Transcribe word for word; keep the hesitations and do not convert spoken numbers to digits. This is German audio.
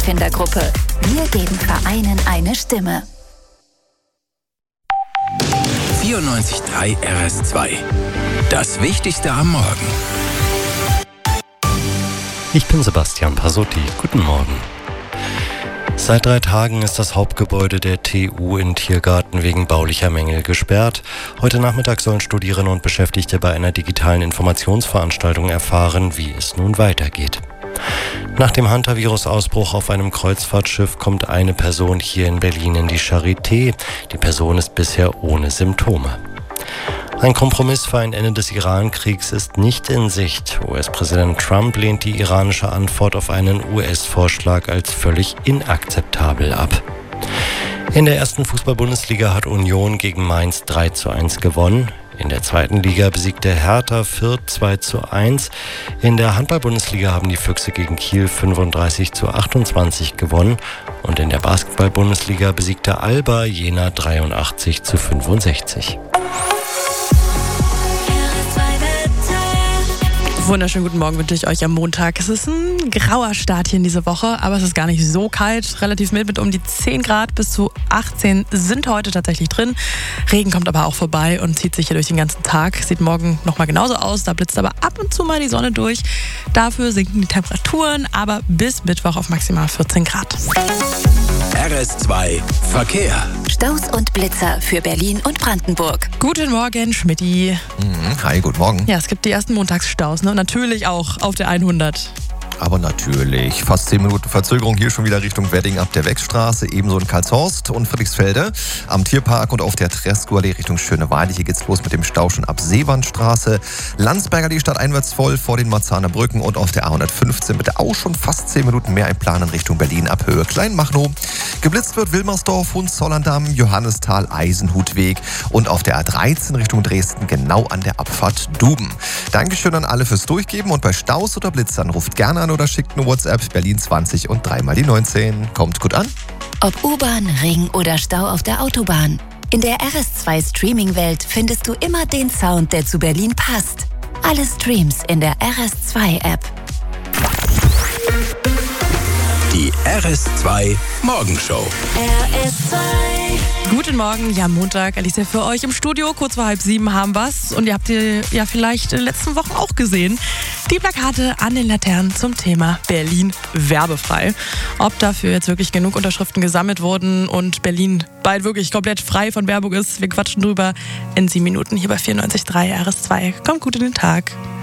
Pfadfindergruppe. Wir geben Vereinen eine Stimme. vierundneunzig Komma drei R S zwei. Das Wichtigste am Morgen. Ich bin Sebastian Pasotti. Guten Morgen. Seit drei Tagen ist das Hauptgebäude der T U in Tiergarten wegen baulicher Mängel gesperrt. Heute Nachmittag sollen Studierende und Beschäftigte bei einer digitalen Informationsveranstaltung erfahren, wie es nun weitergeht. Nach dem Hantavirus-Ausbruch auf einem Kreuzfahrtschiff kommt eine Person hier in Berlin in die Charité. Die Person ist bisher ohne Symptome. Ein Kompromiss für ein Ende des Iran-Kriegs ist nicht in Sicht. U S-Präsident Trump lehnt die iranische Antwort auf einen U S-Vorschlag als völlig inakzeptabel ab. In der ersten Fußball-Bundesliga hat Union gegen Mainz drei zu eins gewonnen. In der zweiten Liga besiegte Hertha Fürth zwei zu eins. In der Handball-Bundesliga haben die Füchse gegen Kiel fünfunddreißig zu achtundzwanzig gewonnen. Und in der Basketball-Bundesliga besiegte Alba Jena dreiundachtzig zu fünfundsechzig. Wunderschönen guten Morgen wünsche ich euch am Montag. Es ist ein grauer Start hier in diese Woche, aber es ist gar nicht so kalt. Relativ mild mit um die zehn Grad bis zu achtzehn sind heute tatsächlich drin. Regen kommt aber auch vorbei und zieht sich hier durch den ganzen Tag. Sieht morgen nochmal genauso aus. Da blitzt aber ab und zu mal die Sonne durch. Dafür sinken die Temperaturen, aber bis Mittwoch auf maximal vierzehn Grad. R S zwei Verkehr. Staus und Blitzer für Berlin und Brandenburg. Guten Morgen, Schmidti. Mhm, hi, guten Morgen. Ja, es gibt die ersten Montagsstaus, ne? Und natürlich auch auf der hundert. Aber natürlich. Fast zehn Minuten Verzögerung hier schon wieder Richtung Wedding ab der Wechsstraße, ebenso in Karlshorst und Friedrichsfelde. Am Tierpark und auf der Tresco-Allee Richtung Schöneweide. Hier geht's los mit dem Stau schon ab Seewandstraße. Landsberger die Stadt einwärts voll vor den Marzahner Brücken und auf der A hundertfünfzehn bitte auch schon fast zehn Minuten mehr einplanen Richtung Berlin ab Höhe Kleinmachnow. Geblitzt wird Wilmersdorf, Hohenzollern-Damm, Johannisthal, Eisenhutweg und auf der A dreizehn Richtung Dresden genau an der Abfahrt Duben. Dankeschön an alle fürs Durchgeben und bei Staus oder Blitzern ruft gerne an oder schickt eine WhatsApp Berlin zwanzig und dreimal die neunzehn. Kommt gut an. Ob U-Bahn, Ring oder Stau auf der Autobahn. In der R S zwei Streaming-Welt findest du immer den Sound, der zu Berlin passt. Alle Streams in der R S zwei App. Die R S zwei Morgenshow. R S zwei. Guten Morgen, ja Montag, Alicia für euch im Studio. Kurz vor halb sieben haben wir's und ihr habt ihr ja vielleicht in den letzten Wochen auch gesehen. Die Plakate an den Laternen zum Thema Berlin werbefrei. Ob dafür jetzt wirklich genug Unterschriften gesammelt wurden und Berlin bald wirklich komplett frei von Werbung ist, wir quatschen drüber in sieben Minuten hier bei vierundneunzig Komma drei R S zwei. Kommt gut in den Tag.